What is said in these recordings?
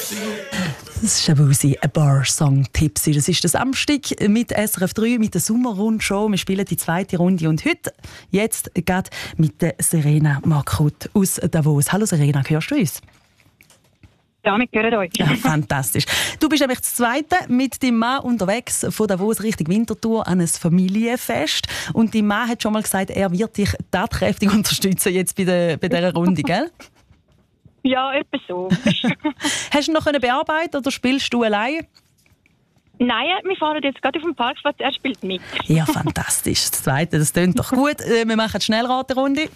Das ist Shabuzi, ein Bar-Song Tipsy. Das ist der Samstag mit SRF 3, mit der Sommerrundshow. Wir spielen die zweite Runde und heute, jetzt geht mit der Serena Markut aus Davos. Hallo Serena, hörst du uns? Ja, wir hören euch. Ja, fantastisch. Du bist nämlich das Zweite mit deinem Mann unterwegs von Davos Richtung Winterthur an ein Familienfest. Und dein Mann hat schon mal gesagt, er wird dich tatkräftig unterstützen jetzt bei dieser Runde, gell? Ja, etwa so. Hast du ihn noch bearbeiten oder spielst du allein? Nein, wir fahren jetzt gerade auf dem Parkplatz, er spielt mit. Ja, fantastisch. Das Zweite, das klingt doch gut. Wir machen eine Schnellraterunde.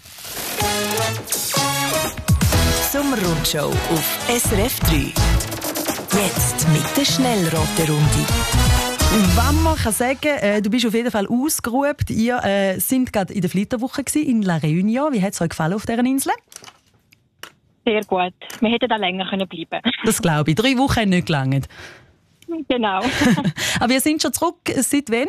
Sommerrundshow auf SRF 3. Jetzt mit der Schnellraterunde. Wenn man kann sagen, du bist auf jeden Fall ausgeruht. Ihr sind gerade in der Flitterwoche in La Réunion. Wie hat es euch gefallen auf dieser Insel? Sehr gut. Wir hätten da länger bleiben können. Das glaube ich. 3 Wochen haben nicht gelangt. Genau. Aber wir sind schon zurück. Seit wann?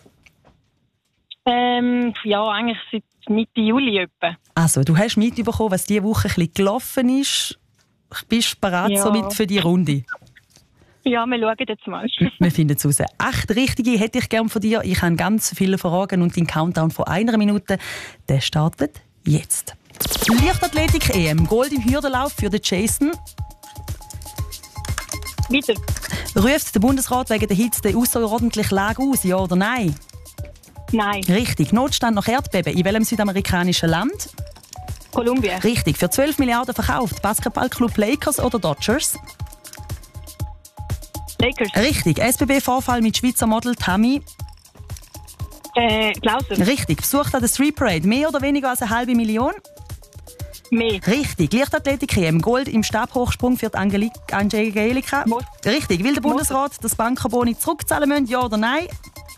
Ja, eigentlich seit Mitte Juli etwa. Also, du hast mitbekommen, was diese Woche ein bisschen gelaufen ist. Bist du bereit somit für die Runde? Ja, wir schauen jetzt mal. Wir finden es raus. 8 richtige hätte ich gerne von dir. Ich habe ganz viele Fragen und dein Countdown von 1 Minute, der startet jetzt. Leichtathletik-EM, Gold im Hürdenlauf für den Jason. Weiter. Ruft der Bundesrat wegen der Hitze die außerordentliche Lage aus, ja oder nein? Nein. Richtig. Notstand nach Erdbeben. In welchem südamerikanischen Land? Kolumbien. Richtig. Für 12 Milliarden verkauft. Basketballclub Lakers oder Dodgers? Lakers. Richtig. SBB-Vorfall mit Schweizer Model Tammy? Klauser. Richtig. Besucht an der Street Parade mehr oder weniger als 500.000? Mehr. Richtig. Leichtathletik-EM, Gold im Stabhochsprung für die Angelika. Richtig. Will der Bundesrat das Bankerboni zurückzahlen müssen, ja oder nein?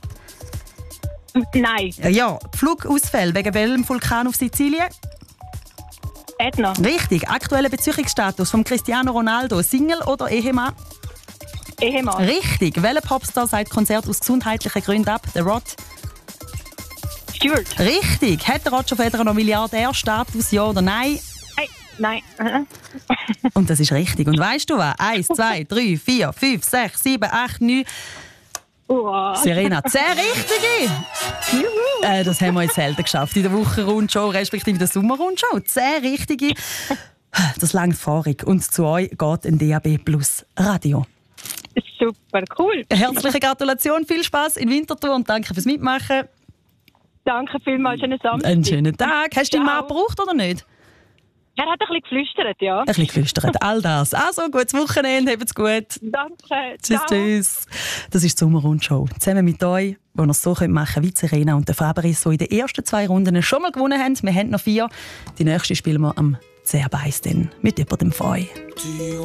Nein. Ja. Flugausfälle wegen welchem Vulkan auf Sizilien? Ätna. Richtig. Aktueller Beziehungsstatus von Cristiano Ronaldo, Single oder Ehemann? Ehemann. Richtig. Welcher Popstar sagt Konzert aus gesundheitlichen Gründen ab? Der Rod? Stewart. Richtig. Hat der Roger Federer noch Milliardärstatus, ja oder nein? Nein. Und das ist richtig. Und weißt du was? 1, 2, 3, 4, 5, 6, 7, 8, 9... Serena, 10 Richtige! Juhu. Das haben wir jetzt selten geschafft in der Wochenrundshow, respektive in der Sommerrundshow. 10 Richtige. Das langt vorig. Und zu euch geht ein DAB Plus Radio. Super, cool. Herzliche Gratulation, viel Spaß in Winterthur und danke fürs Mitmachen. Danke vielmals, schönen Samstag. Einen schönen Tag. Hast du deinen Mann gebraucht oder nicht? Er hat ein bisschen geflüstert, ja. Ein bisschen geflüstert, all das. Also, gutes Wochenende, habt's gut. Danke. Tschüss, tschüss. Das ist die Sommerrundshow. Zusammen mit euch, wo ihr es so machen könnt wie Serena und der Fabrice, die in den ersten 2 Runden schon mal gewonnen haben. Wir haben noch 4. Die nächste spielen wir am 10 Beiß mit über dem Feu.